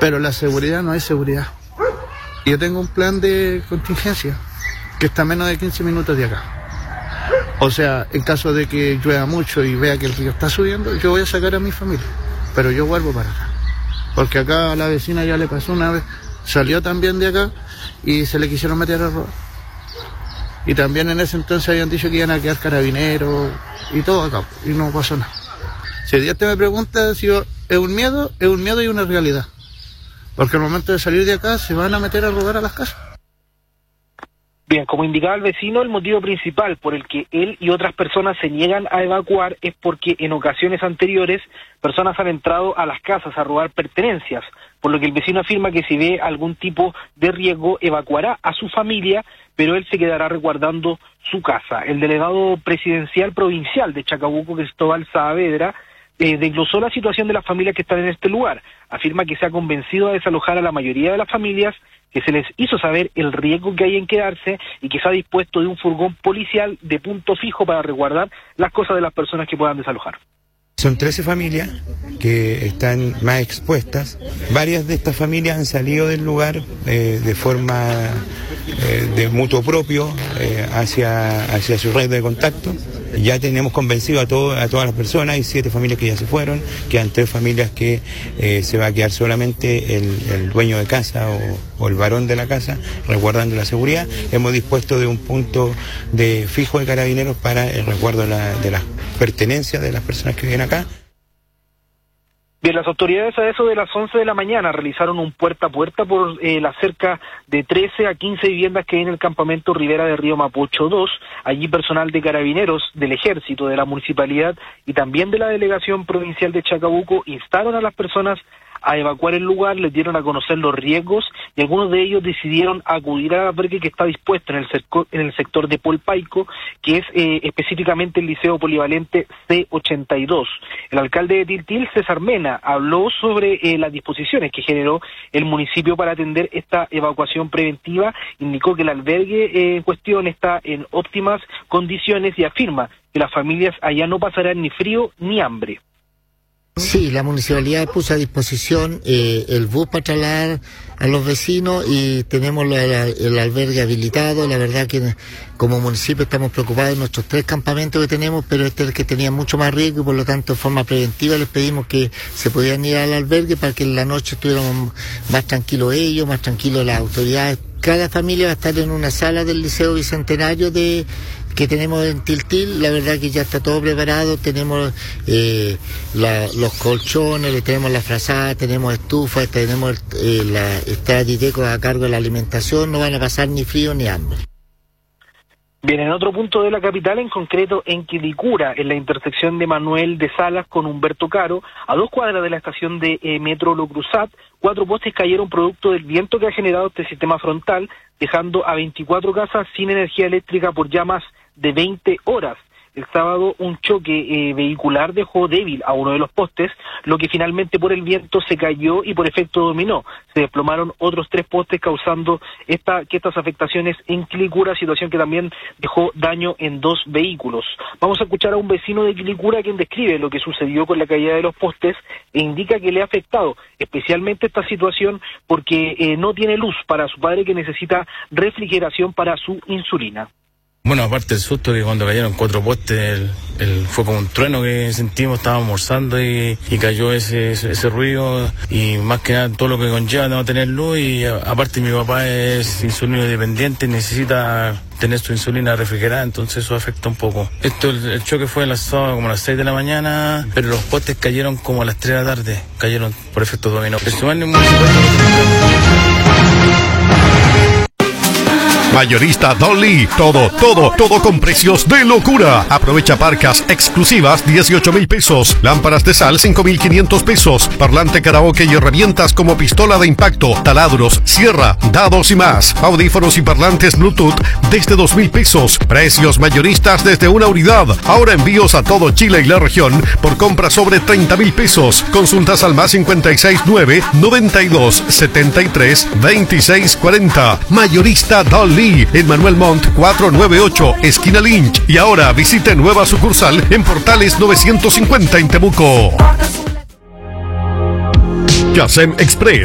pero la seguridad no hay seguridad. Yo tengo un plan de contingencia que está a menos de 15 minutos de acá. O sea, en caso de que llueva mucho y vea que el río está subiendo, yo voy a sacar a mi familia, pero yo vuelvo para acá. Porque acá a la vecina ya le pasó una vez, salió también de acá y se le quisieron meter a robar. Y también en ese entonces habían dicho que iban a quedar carabineros y todo acá, y no pasó nada. Si Dios te me pregunta si es un miedo y una realidad. Porque al momento de salir de acá se van a meter a robar a las casas. Bien, como indicaba el vecino, el motivo principal por el que él y otras personas se niegan a evacuar es porque en ocasiones anteriores personas han entrado a las casas a robar pertenencias, por lo que el vecino afirma que si ve algún tipo de riesgo evacuará a su familia, pero él se quedará resguardando su casa. El delegado presidencial provincial de Chacabuco, Cristóbal Saavedra, desglosó la situación de las familias que están en este lugar. Afirma que se ha convencido a desalojar a la mayoría de las familias, que se les hizo saber el riesgo que hay en quedarse y que se ha dispuesto de un furgón policial de punto fijo para resguardar las cosas de las personas que puedan desalojar. Son 13 familias que están más expuestas. Varias de estas familias han salido del lugar de forma de mutuo propio hacia su red de contacto. Ya tenemos convencido a todas las personas. Hay 7 familias que ya se fueron, quedan 3 familias que se va a quedar solamente el dueño de casa o el varón de la casa resguardando la seguridad. Hemos dispuesto de un punto de fijo de carabineros para el resguardo de las pertenencias de las personas que viven acá. Bien, las autoridades a eso de las 11 de la mañana realizaron un puerta a puerta por las cerca de 13 a 15 viviendas que hay en el campamento Ribera de Río Mapocho 2. Allí personal de carabineros, del ejército, de la municipalidad y también de la delegación provincial de Chacabuco instaron a las personas a evacuar el lugar, les dieron a conocer los riesgos y algunos de ellos decidieron acudir al albergue que está dispuesto en el sector de Polpaico, que es específicamente el Liceo Polivalente C82. El alcalde de Tiltil, César Mena, habló sobre las disposiciones que generó el municipio para atender esta evacuación preventiva, indicó que el albergue en cuestión está en óptimas condiciones y afirma que las familias allá no pasarán ni frío ni hambre. Sí, la municipalidad puso a disposición el bus para trasladar a los vecinos y tenemos el albergue habilitado. La verdad que como municipio estamos preocupados de nuestros 3 campamentos que tenemos, pero este es el que tenía mucho más riesgo y por lo tanto de forma preventiva les pedimos que se pudieran ir al albergue para que en la noche estuviéramos más tranquilos ellos, más tranquilos las autoridades. Cada familia va a estar en una sala del Liceo Bicentenario que tenemos en Tiltil. La verdad que ya está todo preparado, tenemos los colchones, le tenemos la frazada, tenemos estufas, tenemos está Diteco a cargo de la alimentación, no van a pasar ni frío ni hambre. Bien, en otro punto de la capital, en concreto en Quilicura, en la intersección de Manuel de Salas con Humberto Caro, a 2 cuadras de la estación de Metro Lo Cruzat, 4 postes cayeron producto del viento que ha generado este sistema frontal, dejando a 24 casas sin energía eléctrica por ya más de 20 horas. El sábado un choque vehicular dejó débil a uno de los postes, lo que finalmente por el viento se cayó y por efecto dominó. Se desplomaron otros 3 postes causando que estas afectaciones en Quilicura, situación que también dejó daño en 2 vehículos. Vamos a escuchar a un vecino de Quilicura quien describe lo que sucedió con la caída de los postes e indica que le ha afectado especialmente esta situación porque no tiene luz para su padre que necesita refrigeración para su insulina. Bueno, aparte del susto que cuando cayeron 4 postes, fue como un trueno que sentimos, estábamos almorzando y cayó ese ruido y más que nada todo lo que conlleva no tener luz y aparte mi papá es insulino dependiente y necesita tener su insulina refrigerada, entonces eso afecta un poco. El choque fue como a las 6 de la mañana, pero los postes cayeron como a las 3 de la tarde, cayeron por efecto dominó. Mayorista Dolly, todo con precios de locura. Aprovecha parcas exclusivas 18,000 pesos, lámparas de sal 5,500 pesos, parlante karaoke y herramientas como pistola de impacto, taladros, sierra, dados y más. Audífonos y parlantes Bluetooth desde 2,000 pesos. Precios mayoristas desde una unidad. Ahora envíos a todo Chile y la región por compra sobre 30,000 pesos. Consultas al más 569 92 73 26 40. Mayorista Dolly en Manuel Montt 498, esquina Lynch. Y ahora visite nueva sucursal en Portales 950 en Temuco. Kasem Express.